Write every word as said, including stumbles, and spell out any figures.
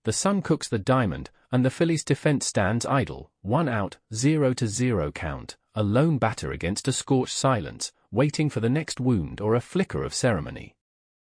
The Sun cooks the diamond, and the Phillies' defense stands idle, one out, zero to zero count, a lone batter against a scorched silence, waiting for the next wound or a flicker of ceremony.